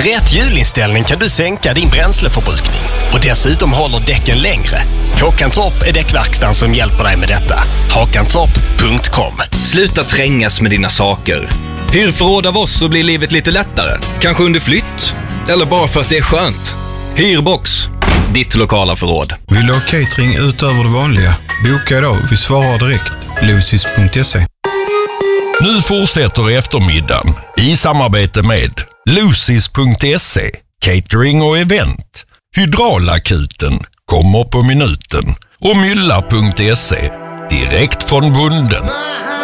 Med rätt hjulinställning kan du sänka din bränsleförbrukning. Och dessutom håller däcken längre. Håkantorp är däckverkstan som hjälper dig med detta. Håkantorp.com. Sluta trängas med dina saker. Hyr förråd av oss så blir livet lite lättare. Kanske under flytt. Eller bara för att det är skönt. Hyrbox. Ditt lokala förråd. Vill du ha catering utöver det vanliga? Boka idag. Vi svarar direkt. Lucis.se. Nu fortsätter eftermiddagen i samarbete med Lucis.se, catering och event. Hydraulakuten kommer på minuten och Mylla.se, direkt från bunden.